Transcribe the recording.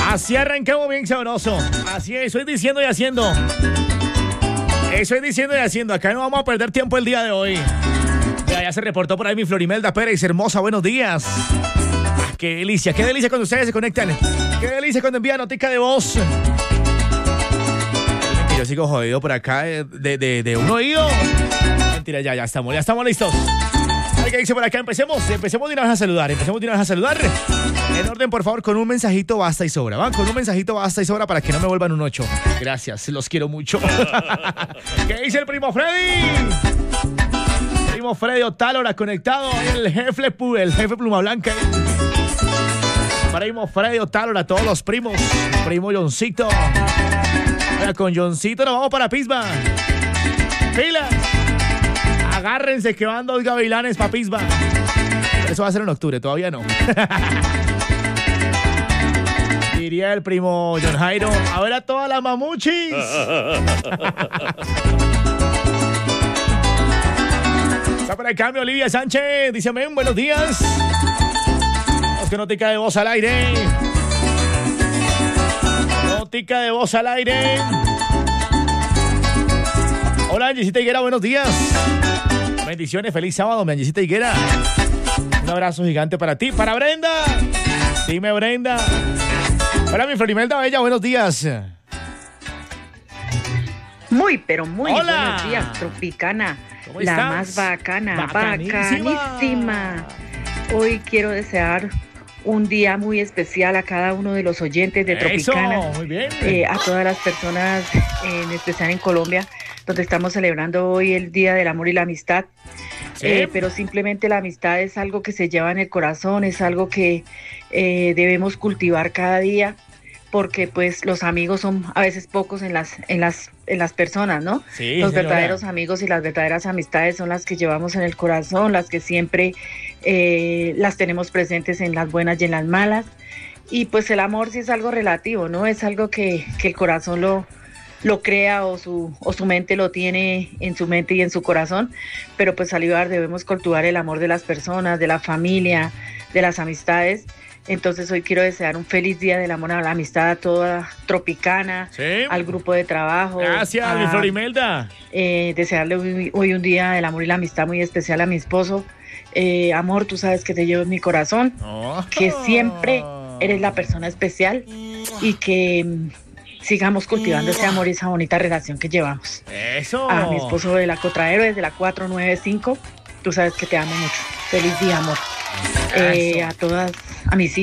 Así arrancamos bien sabroso. Así es, estoy diciendo y haciendo. Estoy diciendo y haciendo. Acá no vamos a perder tiempo el día de hoy. Ya se reportó por ahí mi Florimelda Pérez, hermosa, buenos días. Qué delicia cuando ustedes se conectan. Qué delicia cuando envían notica de voz. Yo sigo jodido por acá de un oído. Mentira, ya estamos listos. ¿Qué dice por acá? Empecemos de una vez a saludar. En orden, por favor, con un mensajito basta y sobra. ¿Va? Con un mensajito basta y sobra para que no me vuelvan un 8. Gracias, los quiero mucho. ¿Qué dice el primo Freddy? Primo Freddy Otálora conectado. El jefe Pluma Blanca. Primo Freddy Otálora, todos los primos. Primo Johncito. Ahora con Johncito nos vamos para Pisba. ¡Pilas! Agárrense que van 2 gavilanes para Pisba. Eso va a ser en octubre, todavía no. Diría el primo John Jairo. A ver a todas las mamuchis. Está por el cambio Olivia Sánchez. Dice amén, buenos días. Vamos que notica de voz al aire. Notica de voz al aire. Hola, Angelcita Higuera, buenos días. Bendiciones, feliz sábado, mi Angelcita Higuera. Un abrazo gigante para ti, para Brenda. Dime, Brenda. Hola, mi Florimelda Bella, buenos días. Muy, pero muy Hola. Buenos días, Tropicana. ¿Cómo La estás? más bacana, Bacanísima. bacanísima. Hoy quiero desear un día muy especial a cada uno de los oyentes de Tropicana. Eso, muy bien. A todas las personas, en especial en Colombia, donde estamos celebrando hoy el Día del Amor y la Amistad. Sí. Pero simplemente la amistad es algo que se lleva en el corazón, es algo que debemos cultivar cada día, porque pues los amigos son a veces pocos en las personas, ¿no? Sí, Los señora. verdaderos amigos y las verdaderas amistades son las que llevamos en el corazón, las que siempre las tenemos presentes en las buenas y en las malas. Y pues el amor sí es algo relativo, ¿no? Es algo que el corazón lo crea o su mente lo tiene en su mente y en su corazón, pero pues al igual debemos cultivar el amor de las personas, de la familia, de las amistades. Entonces hoy quiero desear un feliz día del amor a la amistad a toda Tropicana, Sí. al grupo de trabajo. Gracias, mi Florimelda. Desearle hoy un día del amor y la amistad muy especial a mi esposo. Amor, tú sabes que te llevo en mi corazón, Oh. que siempre eres la persona especial y que sigamos cultivando ese amor y esa bonita relación que llevamos. Eso. A mi esposo de la Cotrahéroes de la 495, tú sabes que te amo mucho. Feliz día, amor. Eso. A todas, a mis hijos.